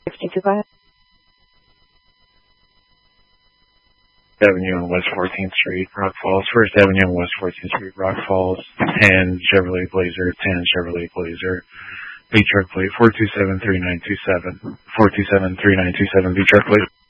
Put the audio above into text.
52 Avenue on West 14th Street, Rock Falls. First Avenue on West 14th Street, Rock Falls. 10 Chevrolet Blazer, 10 Chevrolet Blazer. B truck plate 4273927. 4273927 B truck plate.